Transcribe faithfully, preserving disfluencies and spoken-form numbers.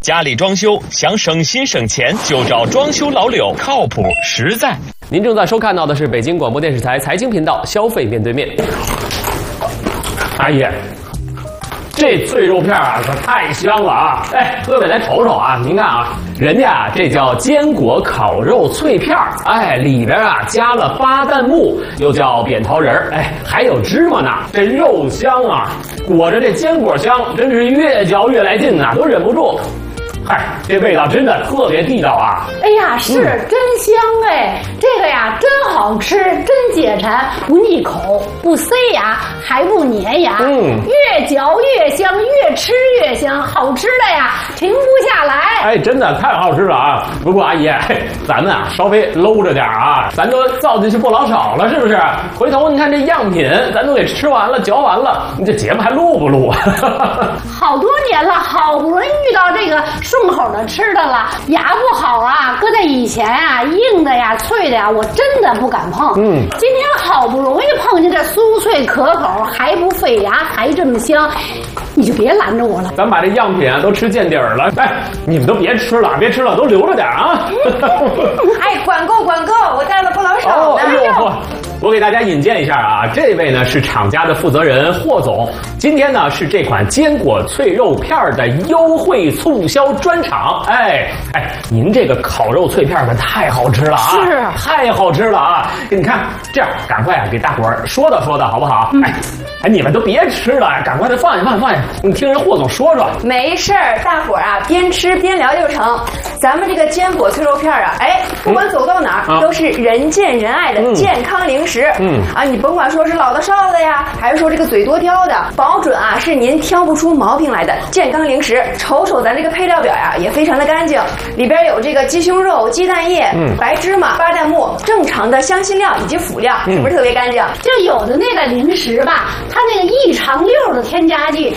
家里装修想省心省钱，就找装修老柳，靠谱实在。 您正在收看到的是北京广播电视台财经频道《消费面对面》。阿姨，这脆肉片啊，可太香了啊！哎，各位来瞅瞅啊，您看啊，人家啊这叫坚果烤肉脆片儿，哎，里边啊加了巴旦木，又叫扁桃仁儿，哎，还有芝麻呢。这肉香啊，裹着这坚果香，真是越嚼越来劲呐、啊，都忍不住。嗨，这味道真的特别地道啊！ 哎呀，是、嗯、真香哎！这个呀，真好吃，真解馋，不腻口，不塞牙，还不粘牙。嗯，越嚼越香，越吃越香，好吃的呀，停不下来。 哎，真的太好吃了啊！不过阿姨，咱们啊稍微搂着点啊，咱都造进去不老少了，是不是？回头你看这样品，咱都给吃完了，嚼完了，你这节目还录不录？ 好多年了，好不容易遇到这个顺口的吃的了，牙不好啊，搁在以前啊，硬的呀、脆的呀，我真的不敢碰。嗯，今天好不容易碰见这酥脆可口，还不费牙，还这么香，你就别拦着我了。 咱把这样品啊都吃见底儿了，哎，你们都别吃了，别吃了，都留着点啊。 哎，管够管够，我带了不老少呢。 哦，哎呦，我给大家引荐一下啊，这位呢是厂家的负责人霍总，今天呢是这款坚果脆肉片的优惠促销专场。哎哎，您这个烤肉脆片可太好吃了啊！ 是， 太好吃了啊！你看，这样赶快啊给大伙儿说道说道好不好？嗯、哎哎，你们都别吃了，赶快的放下放下放下，你听人霍总说说。 没事儿，大伙儿啊边吃边聊就成。咱们这个坚果脆肉片啊，哎，不管走到哪儿、嗯、都是人见人爱的健康零食。嗯啊，你甭管说是老的少的呀，还是说这个嘴多挑的，保准啊是您挑不出毛病来的健康零食。瞅瞅咱这个配料表呀，也非常的干净，里边有这个鸡胸肉、鸡蛋液、嗯、白芝麻、巴旦木、正常的香辛料以及辅料，是不是特别干净？ 就有的那个零食吧，它那个异常六的添加剂，